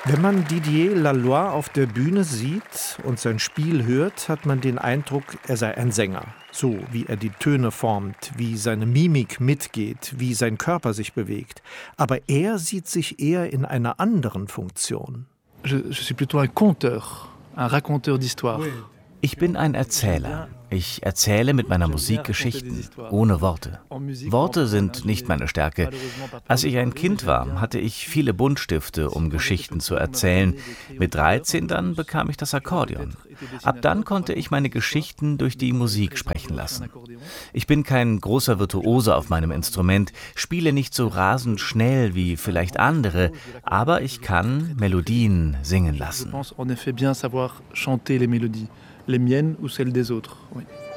Wenn man Didier Laloy auf der Bühne sieht und sein Spiel hört, hat man den Eindruck, er sei ein Sänger. So wie er die Töne formt, wie seine Mimik mitgeht, wie sein Körper sich bewegt. Aber er sieht sich eher in einer anderen Funktion. Je suis plutôt un conteur, un raconteur d'histoire. Ich bin ein Erzähler. Ich erzähle mit meiner Musik Geschichten, ohne Worte. Worte sind nicht meine Stärke. Als ich ein Kind war, hatte ich viele Buntstifte, um Geschichten zu erzählen. Mit 13 dann bekam ich das Akkordeon. Ab dann konnte ich meine Geschichten durch die Musik sprechen lassen. Ich bin kein großer Virtuose auf meinem Instrument, spiele nicht so rasend schnell wie vielleicht andere, aber ich kann Melodien singen lassen. Les miennes ou celles des autres. Oui.